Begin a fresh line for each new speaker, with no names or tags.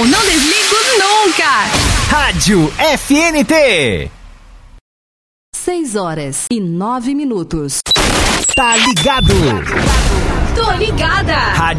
não desligo nunca.
Rádio FNT.
6h09.
Tá ligado?
Tô ligada.